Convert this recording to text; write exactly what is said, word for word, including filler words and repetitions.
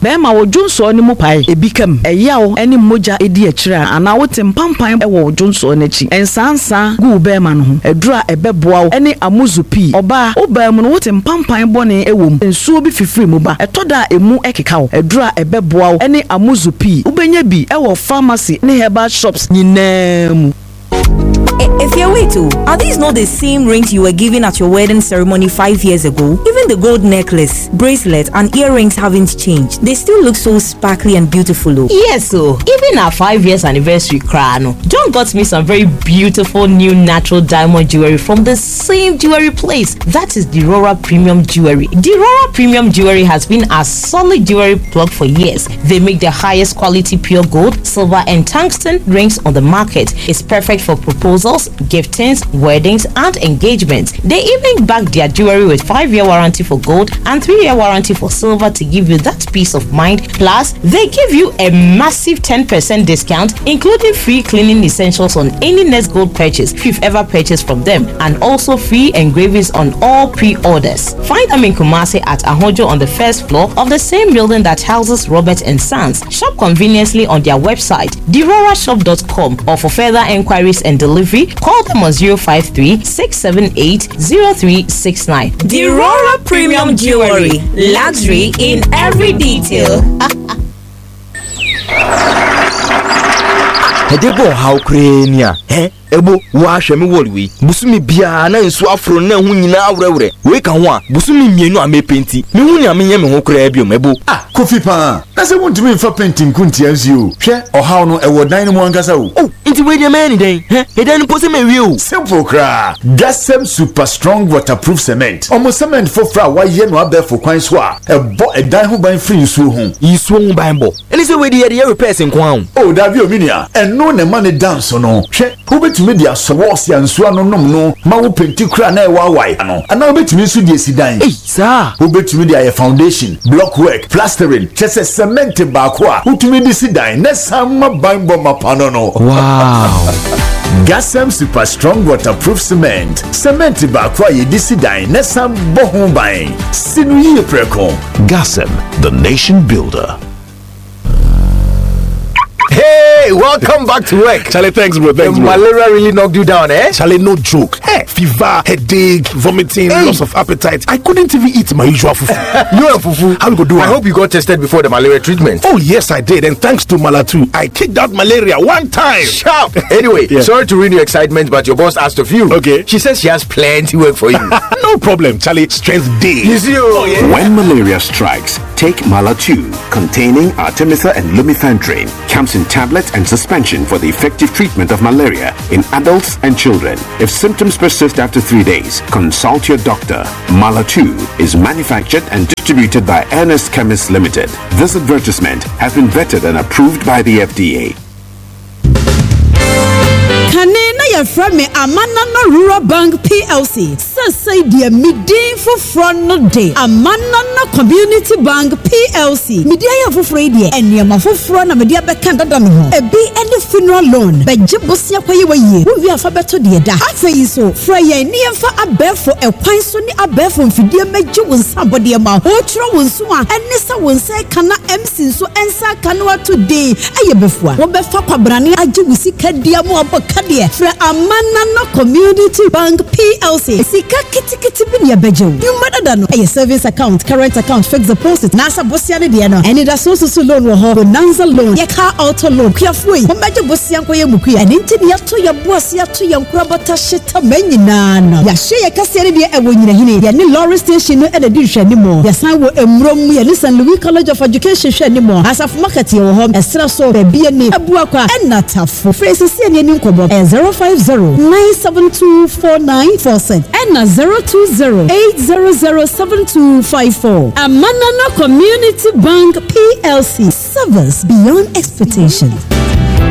bema wo dwonso ne mu pae ebi kam eyawo ene moja edi akira ana wote mpampan e wo dwonso n'achi ensansa gu bema no ho edura ebeboa wo ene amuzupi oba oba mu no wote mpampan bone ewom ensuo bi fifiri mu ba etoda emu ekeka wo edura ebeboa wo ene amuzupi ubenya bi e wo pharmacy ne herbal shops nyinaa mu. If you're wait too, are these not the same rings you were given at your wedding ceremony five years ago? Even the gold necklace, bracelet, and earrings haven't changed. They still look so sparkly and beautiful. Though. Yes, so even our five years anniversary crown, John got me some very beautiful new natural diamond jewelry from the same jewelry place. That is Dirora Premium Jewelry. Dirora Premium Jewelry has been a solid jewelry plug for years. They make the highest quality pure gold, silver, and tungsten rings on the market. It's perfect for proposals, giftings, weddings, and engagements. They even back their jewelry with five-year warranty for gold and three-year warranty for silver to give you that peace of mind. Plus, they give you a massive ten percent discount, including free cleaning essentials on any next gold purchase if you've ever purchased from them, and also free engravings on all pre-orders. Find them in Kumasi at Ahojo on the first floor of the same building that houses Robert and Sons. Shop conveniently on their website, dirora shop dot com, or for further enquiries and delivery, call them on zero five three, six seven eight, zero three six nine. Dirora Premium Jewelry. Luxury in every detail. Hedebo how krenia eh ebo wa hweme wolwi busumi bia na nsu afro na hu nyina awrewre we ka ho a busumi mienu a mepenti me hu ni amenye me ho kra biom ebo ah kofi pa na se wontumi mfa painting kunti azio hwe ohaw no ewo dan no mu ankasa o oh inti we dey man den eh edan no pose me wi o simple kra Gasem super strong waterproof cement omo cement for fra wa ye no abefo kwan so a ebo edan ho ban free nsuo ho nsuo ho ban bo eni se we dey dey repair sen kwan oh da bi ominia eno ne ma ne dance no hwe ubetumi dia sowos ya nsuo no nom no ma wo penti kra na e wa wai ano ana ubetumi nsu dia sidan eh sa ubetumi dia ye foundation block work plastering chese cement ba ko a utumi di sidan na samma banbo mapano no wow Gasem super strong waterproof cement cement ba ko ye di sidan na sam bohun ban sinu ye preko. Gasem, the nation builder. Hey, welcome back to work. Charlie, thanks, bro. Thanks, the bro. Malaria really knocked you down, eh? Charlie, no joke. Hey, fever, headache, vomiting, hey. Loss of appetite. I couldn't even eat my usual fufu. You and fufu? How we go do it? I hope you got tested before the malaria treatment. Oh, yes, I did. And thanks to Malatu, I kicked out malaria one time. Sharp. Anyway, yeah. Sorry to ruin your excitement, but your boss asked of you. Okay. She says she has plenty work for you. No problem, Charlie. Strength day. You see, oh, yeah. When malaria strikes, take Malatu, containing Artemether and Lumefantrine. Comes in tablets and suspension for the effective treatment of malaria in adults and children. If symptoms persist after three days, consult your doctor. Malatu is manufactured and distributed by Ernest Chemists Limited. This advertisement has been vetted and approved by the F D A. From me Amanana Rural Bank P L C. Say dear midday for front day. Amanana Community Bank P L C. Media for Fredia and Yama for front of Media Becandano. A B and the funeral loan. By Jibusia Payawaye. We are for better dear. Half a so Freya near for a bear for a pine sunny a bear from Fidia Major when somebody amount. Otra will swan and Nessa will say Kana Emsin so answer Canoa today. I before. Robefa Pabrani Ajusi Kadiamo Bakadia. Amanana Community Bank P L C. Sika kiti kiti bin ya bejo. You mother dano. A savings account, current account, fixed deposit. Nasa bosiani diano. And it so so loan woho. Bonanza loan. Ye car auto loan. Kuya fui. Mbajo bosian kwa ye mukuya. And inti ni yato ya bosi yato ya mkurabata shita menyi nana. Ya she ya kasi yari diya ewo nyina hini. Ya ni Lawrence Station no ene di shani mo. Ya sanwo emromu ya ni Saint Louis College of Education shani mo. Asaf market ya woho. Esra so bebiye ni. Ebuwa kwa ena tafu. Fresi siya ni nkobo. E zero five zero nine seven two four nine four six and zero two zero eight zero zero seven two five four. Amanana Community Bank P L C. Service beyond expectations.